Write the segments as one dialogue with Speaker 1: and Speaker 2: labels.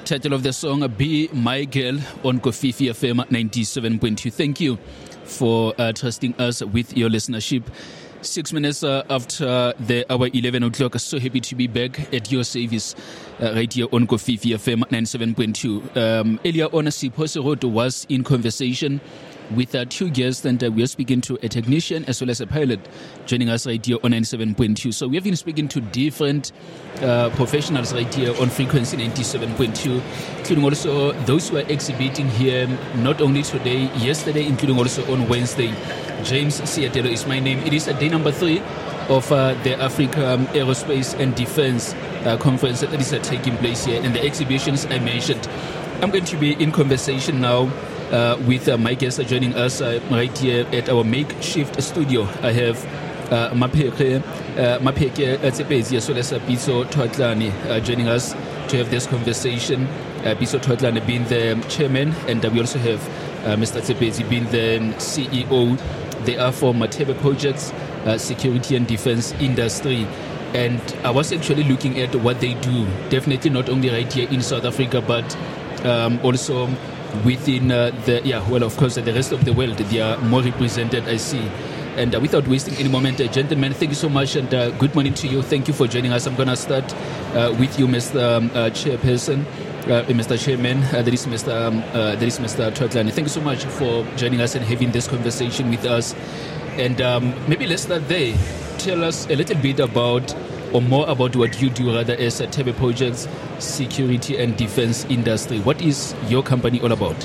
Speaker 1: Title of the song, Be My Girl, on Kofifi FM 97.2. Thank you for trusting us with your listenership. 6 minutes after the hour 11 o'clock, so happy to be back at your service right here on Kofifi FM 97.2. Earlier on, Sipho Serot was in conversation with two guests, and we are speaking to a technician as well as a pilot joining us right here on 97.2. So we have been speaking to different professionals right here on frequency 97.2, including also those who are exhibiting here not only today, yesterday, including also on Wednesday. James Siatelo is my name. It is day number 3 of the Africa Aerospace and Defense Conference that is taking place here, and the exhibitions I mentioned. I'm going to be in conversation now with my guests joining us right here at our makeshift studio. I have Mapeke Tsepezi as well as Piso Twatlane joining us to have this conversation. Piso Twatlane being the chairman, and we also have Mr. Tsepezi being the CEO. They are from Tebe Projects, Security and Defense Industry. And I was actually looking at what they do, definitely not only right here in South Africa, but also within of course, the rest of the world. They are more represented, I see. And without wasting any moment, gentlemen, thank you so much, and good morning to you. Thank you for joining us. I'm going to start with you, Mr. Chairperson, Mr. Chairman. There is Mr. Twatlane. Thank you so much for joining us and having this conversation with us. And maybe let's start there. Tell us a little bit about, or more about what you do rather as a Tebe Projects, Security and Defense Industry. What is your company all about?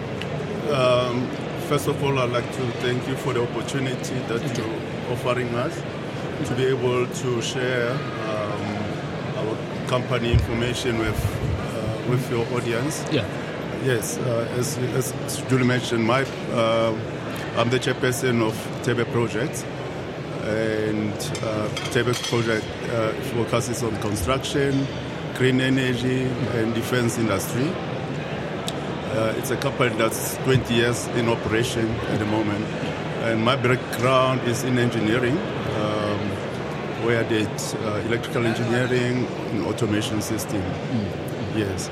Speaker 2: First of all, I'd like to thank you for the opportunity that you're offering us to be able to share our company information with your audience.
Speaker 1: Yeah.
Speaker 2: Yes, as Julie mentioned, I'm the chairperson of Tebe Projects, and Tebe Project focuses on construction, green energy, and defense industry. It's a company that's 20 years in operation at the moment. And my background is in engineering, where I did electrical engineering and automation system. Yes.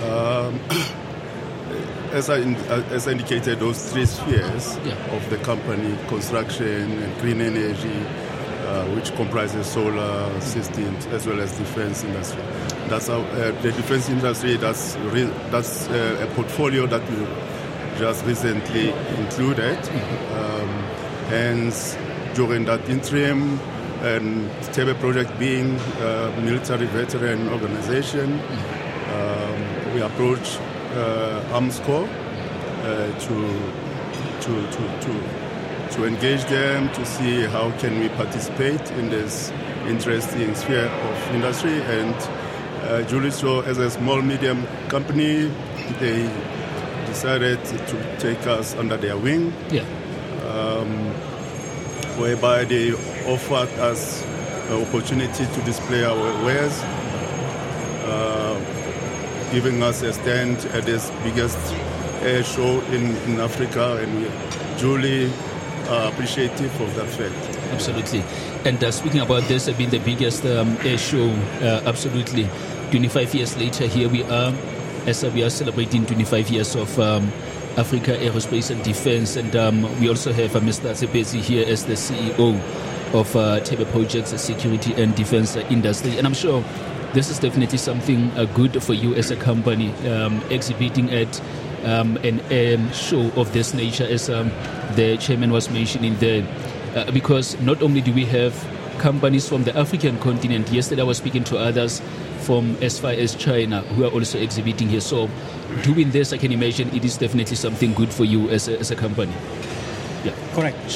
Speaker 2: As I indicated, those 3 spheres of the company, construction and green energy, which comprises solar systems as well as defense industry. That's how the defense industry. That's a portfolio that we just recently included. Hence, during that interim, and Tebe Project being a military veteran organization, we approached Armscor to engage them to see how can we participate in this interesting sphere of industry. And Julie, so as a small medium company, they decided to take us under their wing, whereby they offered us the opportunity to display our wares, giving us a stand at this biggest air show in Africa, and we duly appreciative of that fact.
Speaker 1: Absolutely. And speaking about this being the biggest air show, absolutely. 25 years later, here we are, as we are celebrating 25 years of Africa Aerospace and Defense. And we also have Mr. Tsepezi here as the CEO of Tebe Projects, Security and Defense Industry. And I'm sure this is definitely something good for you as a company, exhibiting at an show of this nature, as the chairman was mentioning there. Because not only do we have companies from the African continent, yesterday I was speaking to others from as far as China who are also exhibiting here. So doing this, I can imagine it is definitely something good for you as a company.
Speaker 3: Yeah, correct.